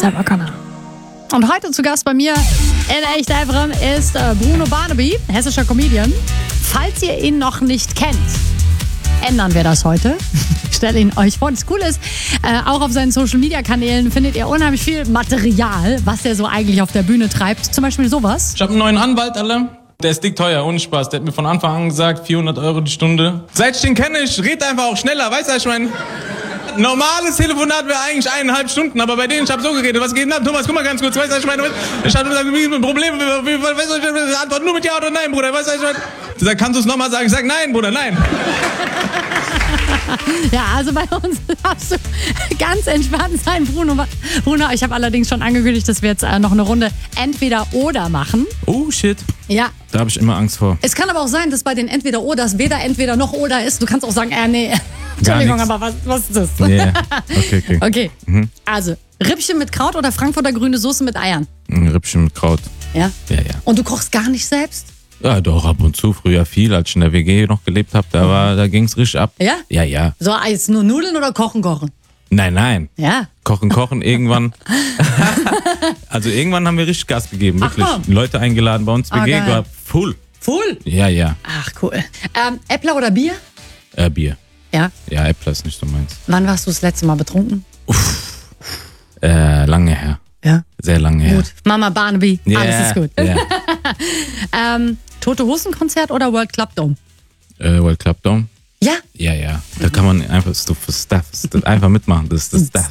Sarah Connor. Und heute zu Gast bei mir in Echt Efren ist Bruno Barnaby, hessischer Comedian. Falls ihr ihn noch nicht kennt, ändern wir das heute. Ich stelle ihn euch vor. Das Coole ist, auch auf seinen Social-Media-Kanälen findet ihr unheimlich viel Material, was er so eigentlich auf der Bühne treibt. Zum Beispiel sowas. Ich habe einen neuen Anwalt, Alter. Der ist dick teuer, ohne Spaß. Der hat mir von Anfang an gesagt, 400 € die Stunde. Seit ich den kenne, ich rede einfach auch schneller. Weißt du, ich meine, normales Telefonat wäre eigentlich 1,5 Stunden, aber bei denen, ich habe so geredet. Was geht denn ab? Thomas, guck mal ganz kurz. Weißt du, ich meine, ich habe gesagt, wie ist ein Problem? Weißt du, ich antworte nur mit Ja oder Nein, Bruder. Weißt du, ich meine, der sagt, kannst du es nochmal sagen? Ich sag Nein, Bruder, nein. Ja, also bei uns darfst du ganz entspannt sein, Bruno. Bruno, ich habe allerdings schon angekündigt, dass wir jetzt noch eine Runde Entweder-Oder machen. Oh, shit. Ja. Da habe ich immer Angst vor. Es kann aber auch sein, dass bei den Entweder-Oders weder Entweder noch Oder ist. Du kannst auch sagen, nee, Entschuldigung, aber was ist das? Yeah. Okay. Okay, also Rippchen mit Kraut oder Frankfurter grüne Soße mit Eiern? Ein Rippchen mit Kraut. Ja? Ja. Und du kochst gar nicht selbst? Ja, doch, ab und zu. Früher viel, als ich in der WG noch gelebt habe, da ging's richtig ab. Ja? Ja. So, jetzt nur Nudeln oder kochen? Nein. Ja. Kochen, irgendwann. Also irgendwann haben wir richtig Gas gegeben, wirklich. Ach, Leute eingeladen bei uns, WG geil. war full. Full? Ja. Ach, cool. Äppler oder Bier? Bier. Ja. Ja, Äppler ist nicht so meins. Wann warst du das letzte Mal betrunken? Lange her. Ja. Sehr lange her. Gut. Mama Barnaby, alles ist gut. Yeah. Tote Hosen-Konzert oder World Club Dome? World Club Dome? Ja. Ja. Da kann man einfach einfach mitmachen. Das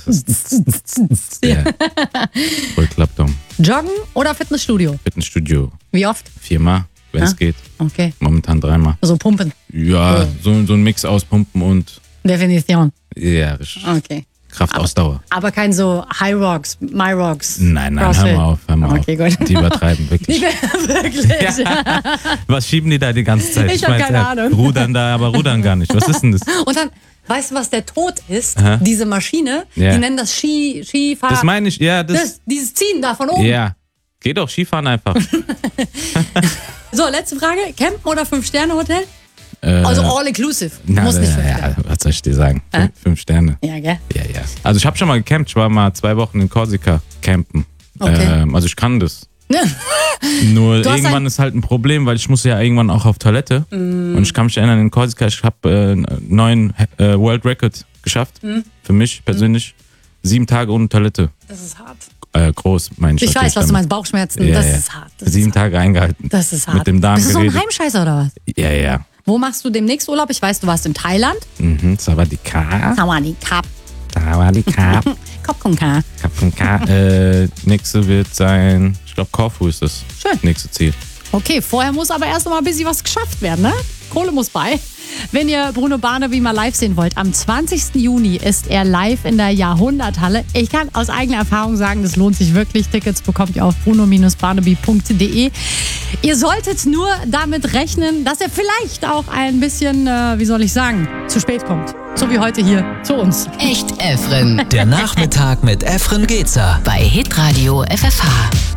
ja. World Club Dome. Joggen oder Fitnessstudio? Fitnessstudio. Wie oft? 4-mal, wenn es geht. Okay. Momentan 3-mal. So pumpen. Ja, so ein Mix aus Pumpen und Definition. ja, richtig. Okay. Kraftausdauer. Aber kein so High Rocks, My Rocks. Nein, CrossFit. hör mal auf. Okay, gut. Die übertreiben, wirklich. Wirklich? Ja. Was schieben die da die ganze Zeit? Ich hab keine Ahnung. Rudern da, aber rudern gar nicht. Was ist denn das? Und dann, weißt du, was der Tod ist? Aha. Diese Maschine, Ja. die nennen das Skifahren. Das meine ich, ja. Dieses Ziehen da von oben. Ja. Geh doch Skifahren einfach. So, letzte Frage. Campen oder 5-Sterne-Hotel? Also all-inclusive. Muss nicht 5 Sterne. Was soll ich dir sagen? 5 Sterne. Ja, gell? Ja. Also ich habe schon mal gecampt. Ich war mal 2 Wochen in Korsika campen. Okay. Also ich kann das. Nur Du hast irgendwann ist halt ein Problem, weil ich muss ja irgendwann auch auf Toilette. Und ich kann mich erinnern, in Korsika, ich habe einen neuen World Record geschafft. Für mich persönlich. 7 Tage ohne Toilette. Das ist hart. Groß, meine ich. Ich weiß, was du meinst. Bauchschmerzen. Ja, das ja. ist hart. 7 Tage eingehalten. Das ist hart. Mit dem Darm Bist du so ein geredet. Heimscheißer oder was? Ja. Wo machst du demnächst Urlaub? Ich weiß, du warst in Thailand. Sawadika. Sawadikap. Kop con K. Nächste wird sein, ich glaube Korfu ist das. Schön. Nächste Ziel. Okay, vorher muss aber erst noch mal ein bisschen was geschafft werden, ne? Kohle muss bei. Wenn ihr Bruno Barnaby mal live sehen wollt, am 20. Juni ist er live in der Jahrhunderthalle. Ich kann aus eigener Erfahrung sagen, das lohnt sich wirklich. Tickets bekommt ihr auf bruno-barnaby.de. Ihr solltet nur damit rechnen, dass er vielleicht auch ein bisschen, zu spät kommt. So wie heute hier zu uns. Echt Efren. Der Nachmittag mit Efren Gezer. Bei Hitradio FFH.